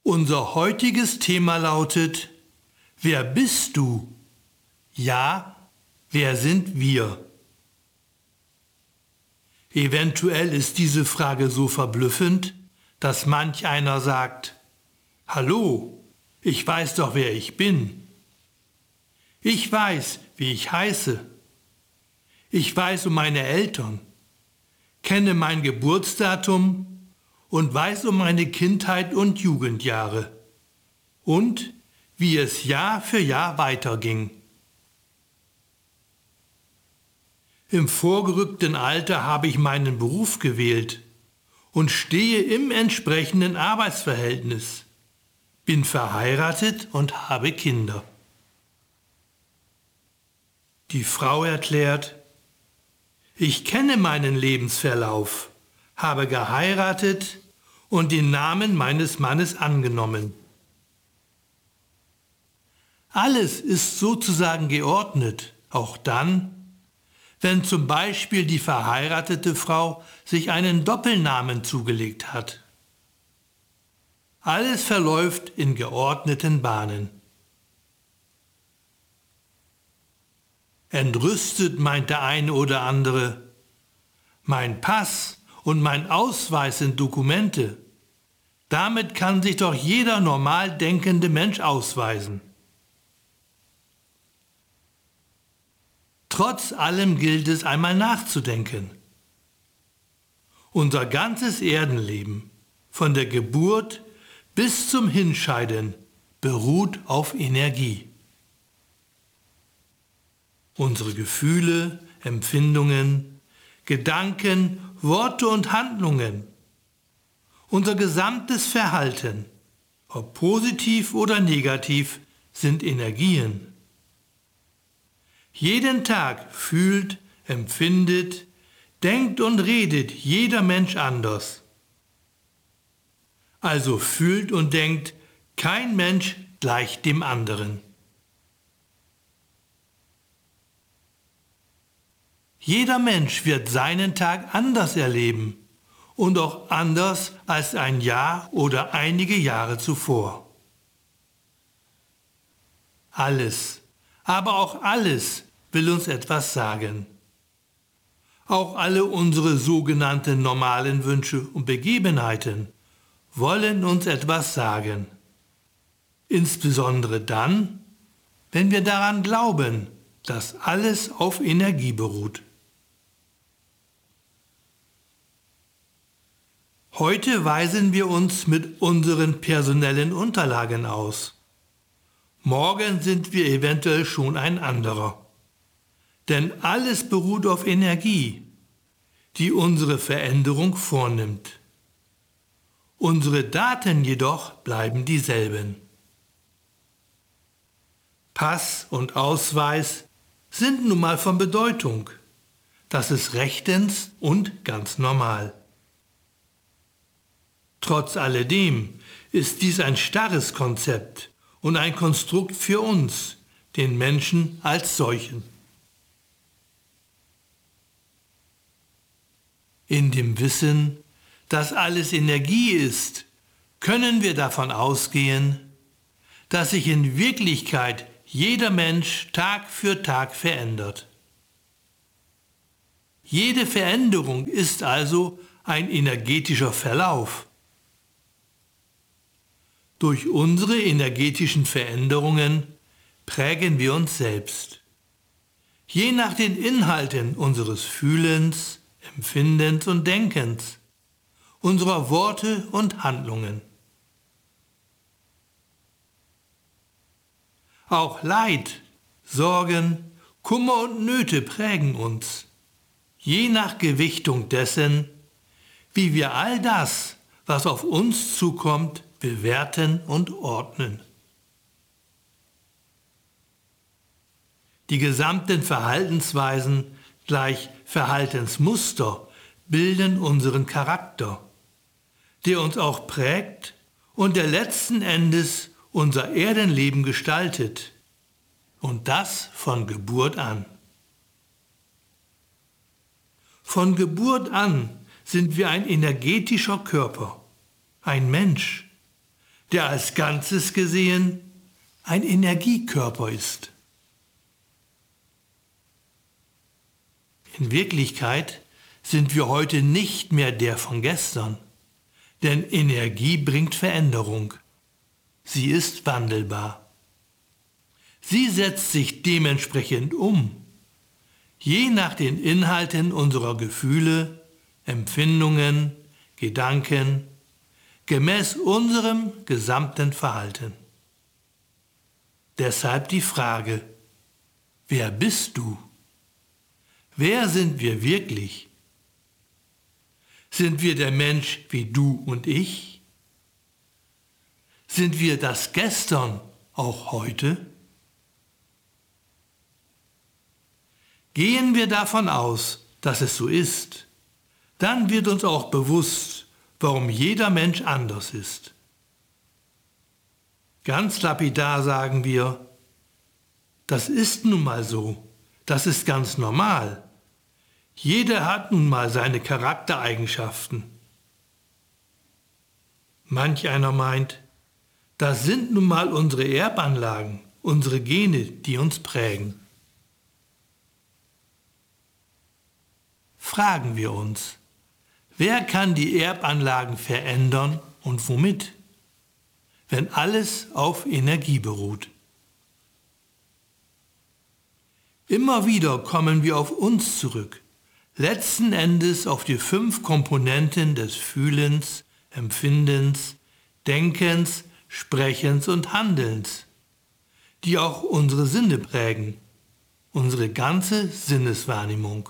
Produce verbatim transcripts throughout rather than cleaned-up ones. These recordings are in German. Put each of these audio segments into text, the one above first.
Unser heutiges Thema lautet: Wer bist du? Ja, wer sind wir? Eventuell ist diese Frage so verblüffend, dass manch einer sagt: Hallo, ich weiß doch, wer ich bin. Ich weiß, wie ich heiße. Ich weiß um meine Eltern, kenne mein Geburtsdatum und weiß um meine Kindheit und Jugendjahre und wie es Jahr für Jahr weiterging. Im vorgerückten Alter habe ich meinen Beruf gewählt und stehe im entsprechenden Arbeitsverhältnis, bin verheiratet und habe Kinder. Die Frau erklärt: Ich kenne meinen Lebensverlauf, habe geheiratet und den Namen meines Mannes angenommen. Alles ist sozusagen geordnet, auch dann, wenn zum Beispiel die verheiratete Frau sich einen Doppelnamen zugelegt hat. Alles verläuft in geordneten Bahnen. Entrüstet meint der eine oder andere: Mein Pass und mein Ausweis sind Dokumente. Damit kann sich doch jeder normal denkende Mensch ausweisen. Trotz allem gilt es einmal nachzudenken. Unser ganzes Erdenleben, von der Geburt bis zum Hinscheiden, beruht auf Energie. Unsere Gefühle, Empfindungen, Gedanken, Worte und Handlungen, unser gesamtes Verhalten, ob positiv oder negativ, sind Energien. Jeden Tag fühlt, empfindet, denkt und redet jeder Mensch anders. Also fühlt und denkt kein Mensch gleich dem anderen. Jeder Mensch wird seinen Tag anders erleben und auch anders als ein Jahr oder einige Jahre zuvor. Alles, aber auch alles will uns etwas sagen. Auch alle unsere sogenannten normalen Wünsche und Begebenheiten wollen uns etwas sagen. Insbesondere dann, wenn wir daran glauben, dass alles auf Energie beruht. Heute weisen wir uns mit unseren personellen Unterlagen aus. Morgen sind wir eventuell schon ein anderer. Denn alles beruht auf Energie, die unsere Veränderung vornimmt. Unsere Daten jedoch bleiben dieselben. Pass und Ausweis sind nun mal von Bedeutung. Das ist rechtens und ganz normal. Trotz alledem ist dies ein starres Konzept und ein Konstrukt für uns, den Menschen als solchen. In dem Wissen, dass alles Energie ist, können wir davon ausgehen, dass sich in Wirklichkeit jeder Mensch Tag für Tag verändert. Jede Veränderung ist also ein energetischer Verlauf. Durch unsere energetischen Veränderungen prägen wir uns selbst. Je nach den Inhalten unseres Fühlens, Empfindens und Denkens, unserer Worte und Handlungen. Auch Leid, Sorgen, Kummer und Nöte prägen uns, je nach Gewichtung dessen, wie wir all das, was auf uns zukommt, bewerten und ordnen. Die gesamten Verhaltensweisen gleich Verhaltensmuster bilden unseren Charakter, der uns auch prägt und der letzten Endes unser Erdenleben gestaltet, und das von Geburt an. Von Geburt an sind wir ein energetischer Körper, ein Mensch, der als Ganzes gesehen ein Energiekörper ist. In Wirklichkeit sind wir heute nicht mehr der von gestern, denn Energie bringt Veränderung. Sie ist wandelbar. Sie setzt sich dementsprechend um, je nach den Inhalten unserer Gefühle, Empfindungen, Gedanken, gemäß unserem gesamten Verhalten. Deshalb die Frage: Wer bist du? Wer sind wir wirklich? Sind wir der Mensch wie du und ich? Sind wir das Gestern auch heute? Gehen wir davon aus, dass es so ist, dann wird uns auch bewusst, warum jeder Mensch anders ist. Ganz lapidar sagen wir: Das ist nun mal so, das ist ganz normal. Jeder hat nun mal seine Charaktereigenschaften. Manch einer meint, das sind nun mal unsere Erbanlagen, unsere Gene, die uns prägen. Fragen wir uns: Wer kann die Erbanlagen verändern und womit, wenn alles auf Energie beruht? Immer wieder kommen wir auf uns zurück, letzten Endes auf die fünf Komponenten des Fühlens, Empfindens, Denkens, Sprechens und Handelns, die auch unsere Sinne prägen, unsere ganze Sinneswahrnehmung.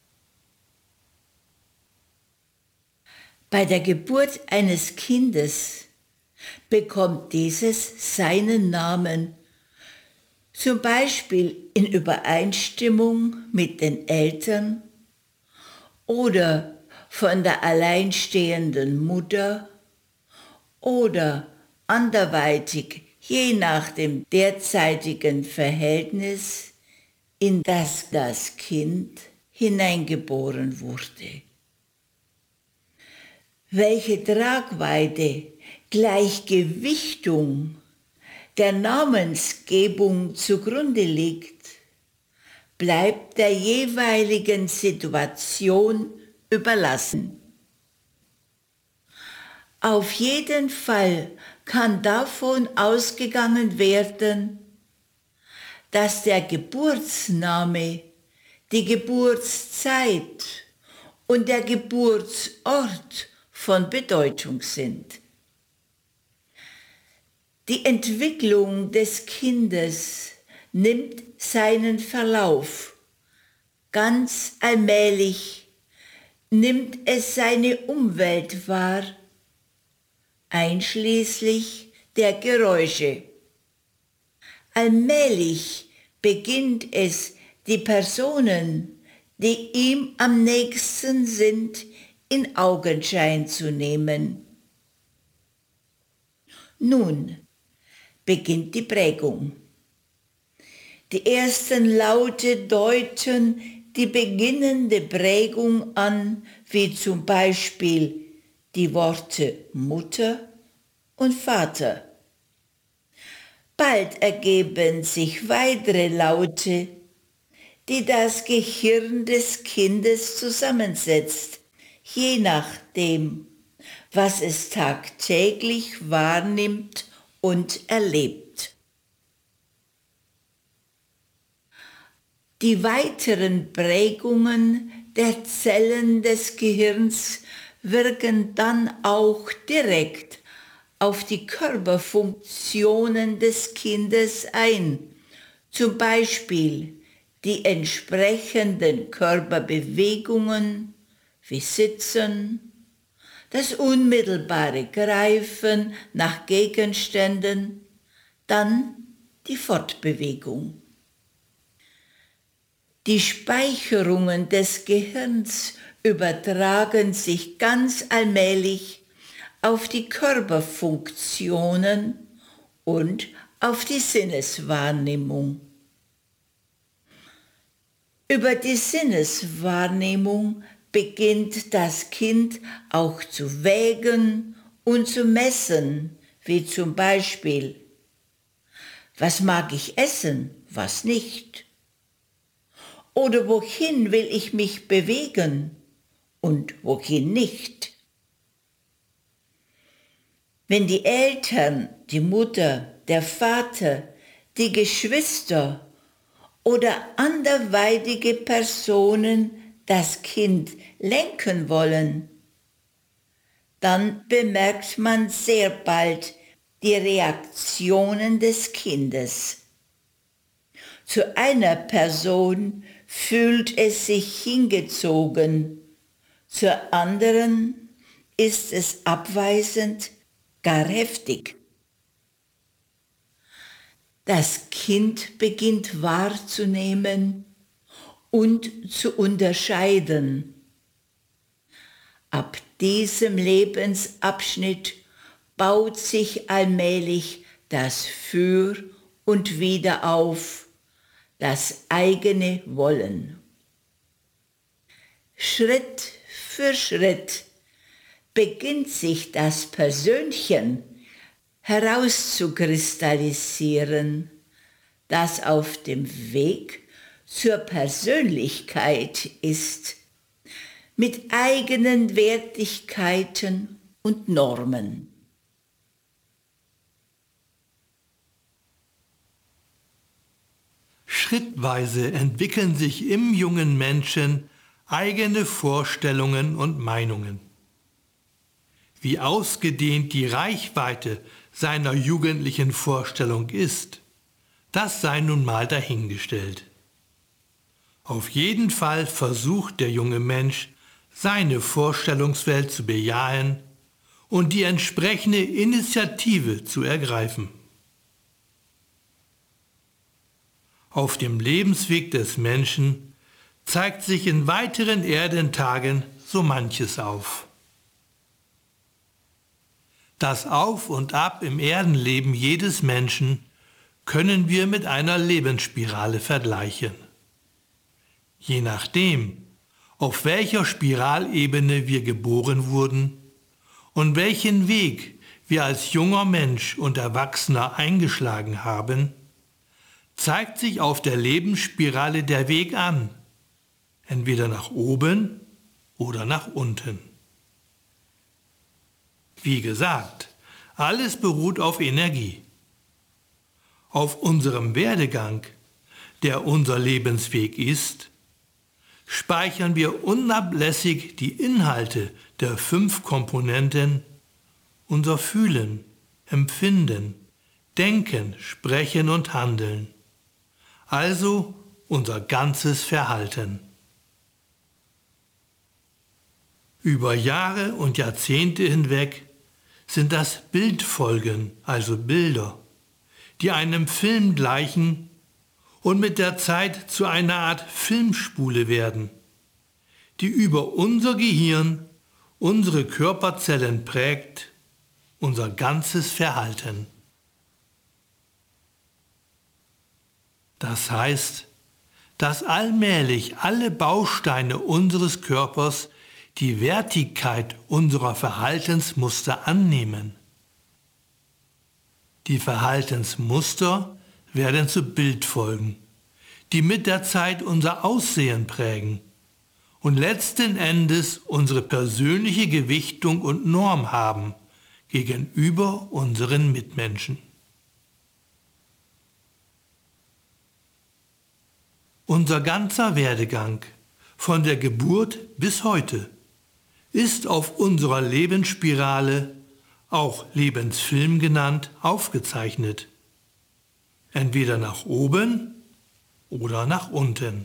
Bei der Geburt eines Kindes bekommt dieses seinen Namen, zum Beispiel in Übereinstimmung mit den Eltern oder von der alleinstehenden Mutter oder anderweitig, je nach dem derzeitigen Verhältnis, in das das Kind hineingeboren wurde. Welche Tragweite, Gleichgewichtung der Namensgebung zugrunde liegt, bleibt der jeweiligen Situation überlassen. Auf jeden Fall kann davon ausgegangen werden, dass der Geburtsname, die Geburtszeit und der Geburtsort von Bedeutung sind. Die Entwicklung des Kindes nimmt seinen Verlauf. Ganz allmählich nimmt es seine Umwelt wahr, einschließlich der Geräusche. Allmählich beginnt es, die Personen, die ihm am nächsten sind, in Augenschein zu nehmen. Nun beginnt die Prägung. Die ersten Laute deuten die beginnende Prägung an, wie zum Beispiel die Worte Mutter und Vater. Bald ergeben sich weitere Laute, die das Gehirn des Kindes zusammensetzt, je nachdem, was es tagtäglich wahrnimmt und erlebt. Die weiteren Prägungen der Zellen des Gehirns wirken dann auch direkt auf die Körperfunktionen des Kindes ein, zum Beispiel die entsprechenden Körperbewegungen wie Sitzen, das unmittelbare Greifen nach Gegenständen, dann die Fortbewegung. Die Speicherungen des Gehirns übertragen sich ganz allmählich auf die Körperfunktionen und auf die Sinneswahrnehmung. Über die Sinneswahrnehmung beginnt das Kind auch zu wägen und zu messen, wie zum Beispiel: Was mag ich essen, was nicht? Oder wohin will ich mich bewegen und wohin nicht? Wenn die Eltern, die Mutter, der Vater, die Geschwister oder anderweitige Personen das Kind lenken wollen, dann bemerkt man sehr bald die Reaktionen des Kindes. Zu einer Person fühlt es sich hingezogen, zur anderen ist es abweisend, gar heftig. Das Kind beginnt wahrzunehmen und zu unterscheiden. Ab diesem Lebensabschnitt baut sich allmählich das Für und Wider auf, das eigene Wollen. Schritt für Schritt beginnt sich das Persönchen herauszukristallisieren, das auf dem Weg zur Persönlichkeit ist, mit eigenen Wertigkeiten und Normen. Schrittweise entwickeln sich im jungen Menschen eigene Vorstellungen und Meinungen. Wie ausgedehnt die Reichweite seiner jugendlichen Vorstellung ist, das sei nun mal dahingestellt. Auf jeden Fall versucht der junge Mensch, seine Vorstellungswelt zu bejahen und die entsprechende Initiative zu ergreifen. Auf dem Lebensweg des Menschen zeigt sich in weiteren Erdentagen so manches auf. Das Auf und Ab im Erdenleben jedes Menschen können wir mit einer Lebensspirale vergleichen. Je nachdem, auf welcher Spiralebene wir geboren wurden und welchen Weg wir als junger Mensch und Erwachsener eingeschlagen haben, zeigt sich auf der Lebensspirale der Weg an, entweder nach oben oder nach unten. Wie gesagt, alles beruht auf Energie. Auf unserem Werdegang, der unser Lebensweg ist, speichern wir unablässig die Inhalte der fünf Komponenten: unser Fühlen, Empfinden, Denken, Sprechen und Handeln, also unser ganzes Verhalten. Über Jahre und Jahrzehnte hinweg sind das Bildfolgen, also Bilder, die einem Film gleichen und mit der Zeit zu einer Art Filmspule werden, die über unser Gehirn, unsere Körperzellen prägt, unser ganzes Verhalten. Das heißt, dass allmählich alle Bausteine unseres Körpers die Wertigkeit unserer Verhaltensmuster annehmen. Die Verhaltensmuster werden zu Bildfolgen, die mit der Zeit unser Aussehen prägen und letzten Endes unsere persönliche Gewichtung und Norm haben gegenüber unseren Mitmenschen. Unser ganzer Werdegang, von der Geburt bis heute, ist auf unserer Lebensspirale, auch Lebensfilm genannt, aufgezeichnet. Entweder nach oben oder nach unten.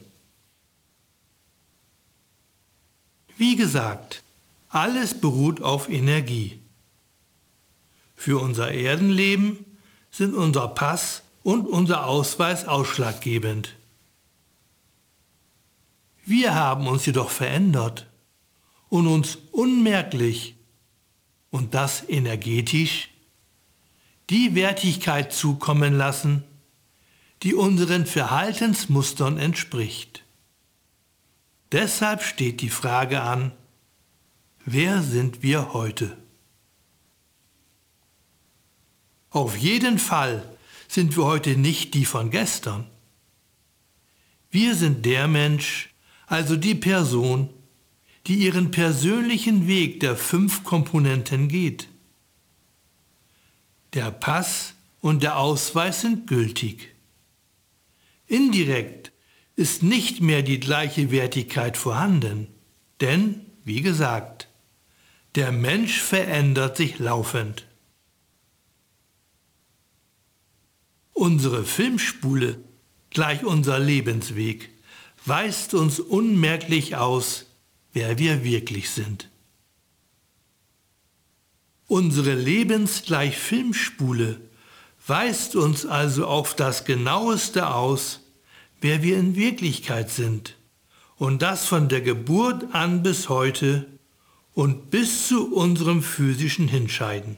Wie gesagt, alles beruht auf Energie. Für unser Erdenleben sind unser Pass und unser Ausweis ausschlaggebend. Wir haben uns jedoch verändert und uns unmerklich, und das energetisch, die Wertigkeit zukommen lassen, die unseren Verhaltensmustern entspricht. Deshalb steht die Frage an: Wer sind wir heute? Auf jeden Fall sind wir heute nicht die von gestern. Wir sind der Mensch, also die Person, die ihren persönlichen Weg der fünf Komponenten geht. Der Pass und der Ausweis sind gültig. Indirekt ist nicht mehr die gleiche Wertigkeit vorhanden, denn, wie gesagt, der Mensch verändert sich laufend. Unsere Filmspule, gleich unser Lebensweg, weist uns unmerklich aus, wer wir wirklich sind. Unsere lebensgleich Filmspule weist uns also auf das Genaueste aus, wer wir in Wirklichkeit sind, und das von der Geburt an bis heute und bis zu unserem physischen Hinscheiden.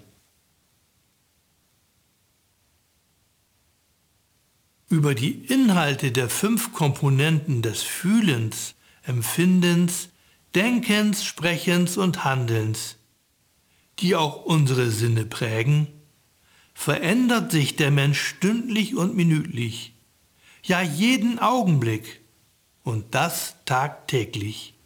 Über die Inhalte der fünf Komponenten des Fühlens, Empfindens, Denkens, Sprechens und Handelns, die auch unsere Sinne prägen, verändert sich der Mensch stündlich und minütlich, ja jeden Augenblick, und das tagtäglich.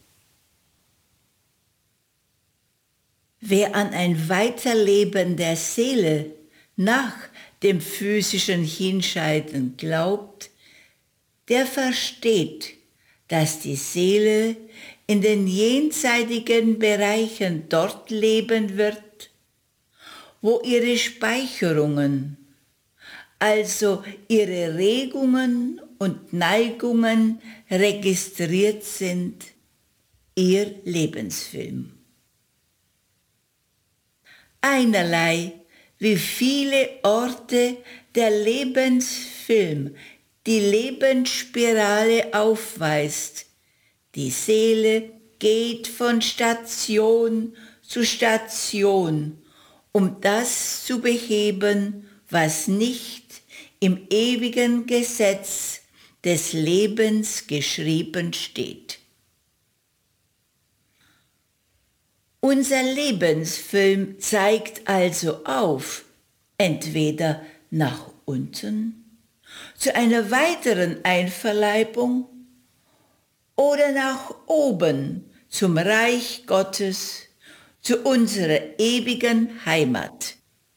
Wer an ein Weiterleben der Seele nach dem physischen Hinscheiden glaubt, der versteht, dass die Seele in den jenseitigen Bereichen dort leben wird, wo ihre Speicherungen, also ihre Regungen und Neigungen registriert sind, ihr Lebensfilm. Einerlei, wie viele Orte der Lebensfilm die Lebensspirale aufweist. Die Seele geht von Station zu Station, um das zu beheben, was nicht im ewigen Gesetz des Lebens geschrieben steht. Unser Lebensfilm zeigt also auf, entweder nach unten, zu einer weiteren Einverleibung, oder nach oben, zum Reich Gottes, zu unserer ewigen Heimat.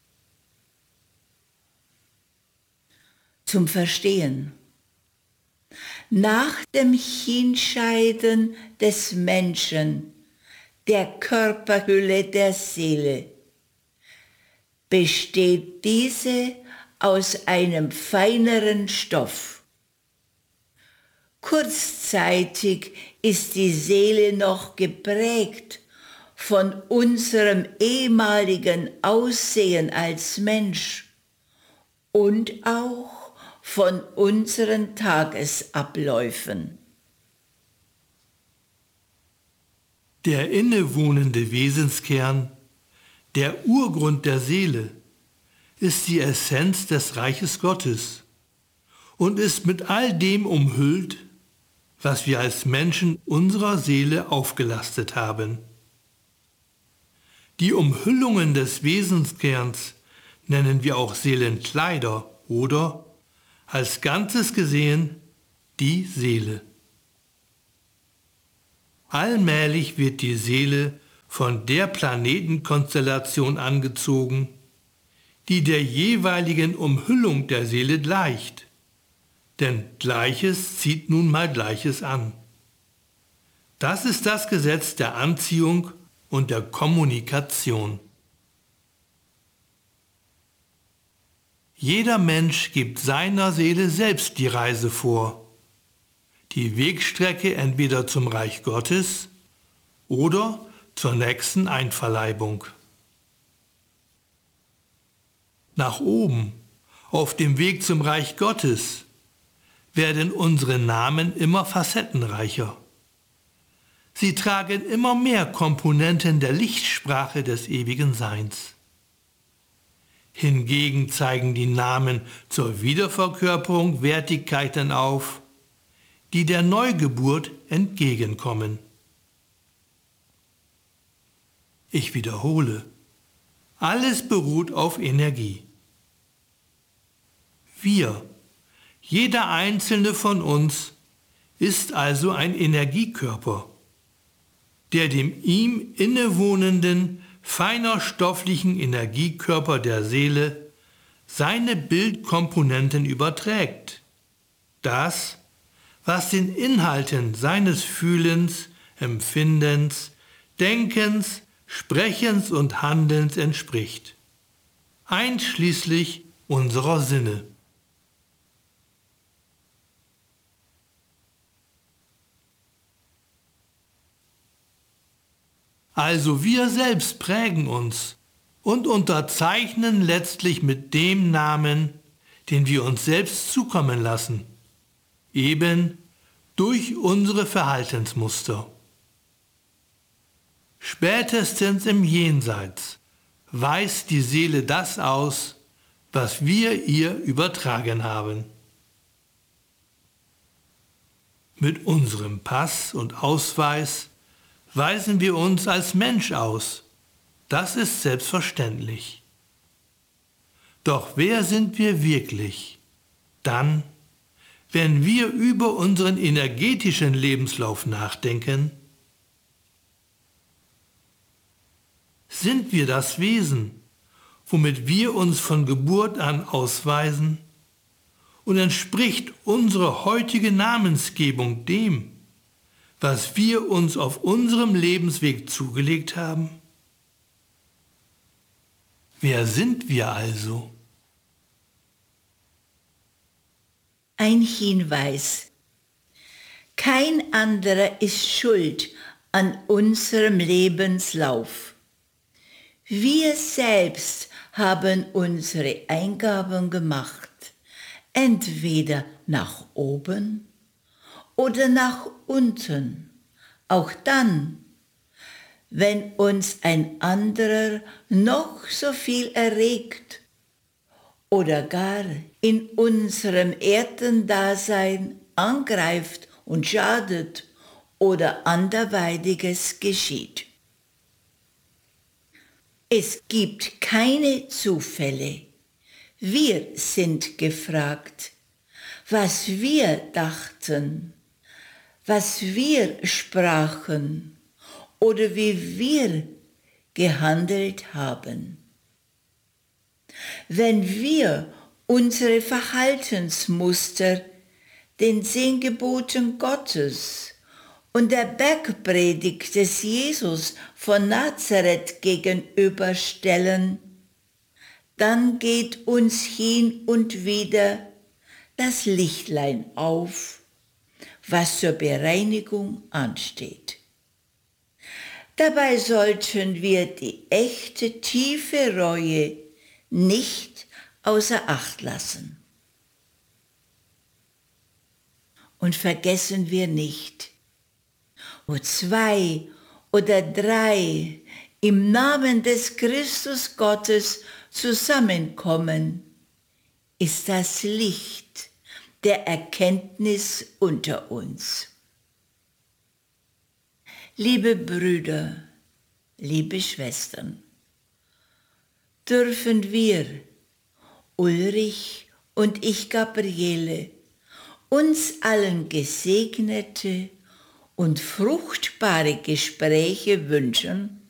Zum Verstehen. Nach dem Hinscheiden des Menschen, der Körperhülle der Seele, besteht diese aus einem feineren Stoff. Kurzzeitig ist die Seele noch geprägt von unserem ehemaligen Aussehen als Mensch und auch von unseren Tagesabläufen. Der innewohnende Wesenskern, der Urgrund der Seele, ist die Essenz des Reiches Gottes und ist mit all dem umhüllt, was wir als Menschen unserer Seele aufgelastet haben. Die Umhüllungen des Wesenskerns nennen wir auch Seelenkleider oder, als Ganzes gesehen, die Seele. Allmählich wird die Seele von der Planetenkonstellation angezogen, die der jeweiligen Umhüllung der Seele gleicht. Denn Gleiches zieht nun mal Gleiches an. Das ist das Gesetz der Anziehung und der Kommunikation. Jeder Mensch gibt seiner Seele selbst die Reise vor. Die Wegstrecke entweder zum Reich Gottes oder zur nächsten Einverleibung. Nach oben, auf dem Weg zum Reich Gottes, werden unsere Namen immer facettenreicher. Sie tragen immer mehr Komponenten der Lichtsprache des ewigen Seins. Hingegen zeigen die Namen zur Wiederverkörperung Wertigkeiten auf, die der Neugeburt entgegenkommen. Ich wiederhole, alles beruht auf Energie. Wir, jeder einzelne von uns, ist also ein Energiekörper, der dem ihm innewohnenden, feiner stofflichen Energiekörper der Seele seine Bildkomponenten überträgt. Das, was den Inhalten seines Fühlens, Empfindens, Denkens, Sprechens und Handelns entspricht, einschließlich unserer Sinne. Also wir selbst prägen uns und unterzeichnen letztlich mit dem Namen, den wir uns selbst zukommen lassen, eben durch unsere Verhaltensmuster. Spätestens im Jenseits weist die Seele das aus, was wir ihr übertragen haben. Mit unserem Pass und Ausweis weisen wir uns als Mensch aus. Das ist selbstverständlich. Doch wer sind wir wirklich? Dann, wenn wir über unseren energetischen Lebenslauf nachdenken, sind wir das Wesen, womit wir uns von Geburt an ausweisen, und entspricht unsere heutige Namensgebung dem, was wir uns auf unserem Lebensweg zugelegt haben? Wer sind wir also? Ein Hinweis. Kein anderer ist schuld an unserem Lebenslauf. Wir selbst haben unsere Eingaben gemacht, entweder nach oben oder nach unten, auch dann, wenn uns ein anderer noch so viel erregt oder gar in unserem Erdendasein angreift und schadet oder anderweitiges geschieht. Es gibt keine Zufälle. Wir sind gefragt, was wir dachten, was wir sprachen oder wie wir gehandelt haben. Wenn wir unsere Verhaltensmuster den zehn Geboten Gottes und der Bergpredigt des Jesus von Nazareth gegenüberstellen, dann geht uns hin und wieder das Lichtlein auf, was zur Bereinigung ansteht. Dabei sollten wir die echte, tiefe Reue nicht außer Acht lassen. Und vergessen wir nicht, wo zwei oder drei im Namen des Christus Gottes zusammenkommen, ist das Licht der Erkenntnis unter uns. Liebe Brüder, liebe Schwestern, dürfen wir, Ulrich und ich, Gabriele, uns allen gesegnete und fruchtbare Gespräche wünschen